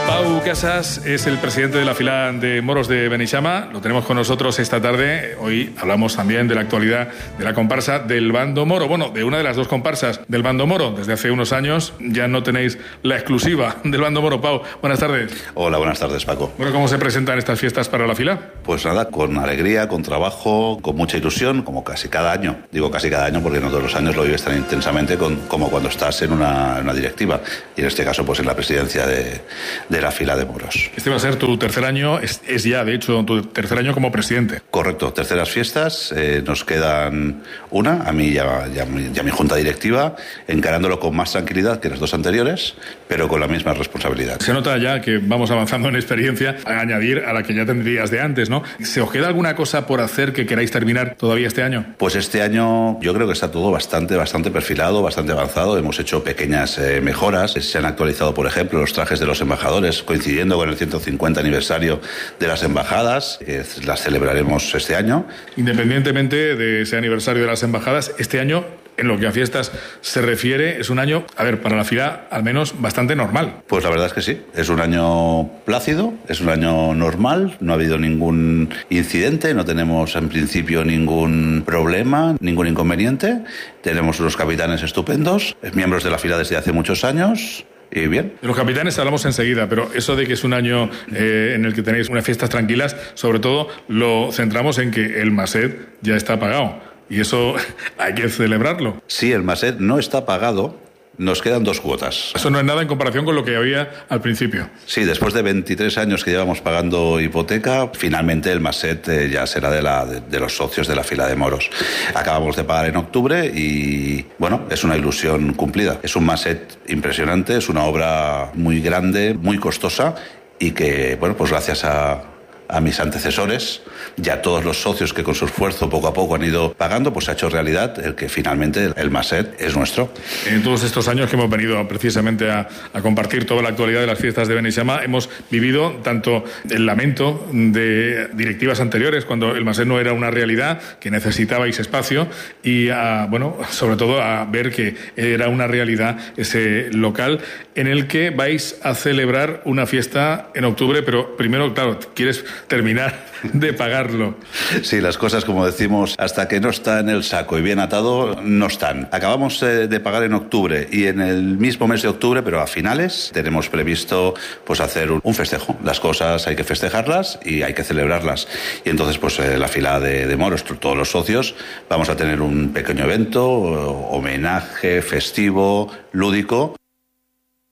Pau Casas es el presidente de la fila de moros de Beneixama. Lo tenemos con nosotros esta tarde. Hoy hablamos también de la actualidad de la comparsa del bando moro. Bueno, de una de las dos comparsas del bando moro. Desde hace unos años ya no tenéis la exclusiva del bando moro. Pau, buenas tardes. Hola, buenas tardes, Paco. Bueno, ¿cómo se presentan estas fiestas para la fila? Pues nada, con alegría, con trabajo, con mucha ilusión, como casi cada año. Digo casi cada año porque no todos los años lo vives tan intensamente como cuando estás en una directiva. Y en este caso, pues en la presidencia de la fila de moros. Este va a ser tu tercer año, es ya de hecho tu tercer año como presidente. Correcto, terceras fiestas, nos quedan una, a mí y a mi junta directiva, encarándolo con más tranquilidad que las dos anteriores, pero con la misma responsabilidad. Se nota ya que vamos avanzando en experiencia a añadir a la que ya tendrías de antes, ¿no? ¿Se os queda alguna cosa por hacer que queráis terminar todavía este año? Pues este año yo creo que está todo bastante perfilado, bastante avanzado. Hemos hecho pequeñas mejoras. Se han actualizado, por ejemplo, los trajes de los embajadores, coincidiendo con el 150 aniversario de las embajadas, que las celebraremos este año. Independientemente de ese aniversario de las embajadas, este año, en lo que a fiestas se refiere, es un año, para la fila al menos bastante normal. Pues la verdad es que sí, es un año plácido, es un año normal, no ha habido ningún incidente, no tenemos en principio ningún problema, ningún inconveniente. Tenemos unos capitanes estupendos, miembros de la fila desde hace muchos años. Y bien. De los capitanes hablamos enseguida, pero eso de que es un año en el que tenéis unas fiestas tranquilas, sobre todo lo centramos en que el Maset ya está pagado. Y eso hay que celebrarlo. Sí, el Maset no está pagado. Nos quedan 2 cuotas. Eso no es nada en comparación con lo que había al principio. Sí, después de 23 años que llevamos pagando hipoteca, finalmente el Maset ya será de los socios de la fila de moros. Acabamos de pagar en octubre y, bueno, es una ilusión cumplida. Es un Maset impresionante, es una obra muy grande, muy costosa y que, bueno, pues gracias a mis antecesores, ya todos los socios que con su esfuerzo poco a poco han ido pagando, pues se ha hecho realidad el que finalmente el Maset es nuestro. En todos estos años que hemos venido precisamente a compartir toda la actualidad de las fiestas de Beneixama, hemos vivido tanto el lamento de directivas anteriores, cuando el Maset no era una realidad, que necesitabais espacio, y sobre todo a ver que era una realidad ese local en el que vais a celebrar una fiesta en octubre, pero primero, claro, quieres terminar de pagarlo. Sí, las cosas, como decimos, hasta que no está en el saco y bien atado, no están. Acabamos de pagar en octubre y en el mismo mes de octubre, pero a finales, tenemos previsto pues hacer un festejo. Las cosas hay que festejarlas y hay que celebrarlas. Y entonces, pues la fila de moros, todos los socios, vamos a tener un pequeño evento, homenaje, festivo, lúdico,